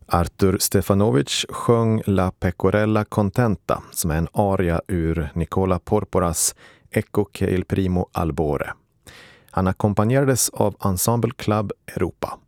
Artur Stefanovic sjöng La Pecorella Contenta som är en aria ur Nicola Porporas Ecco che il primo albore. Han ackompanjerades av Ensemble Club Europa.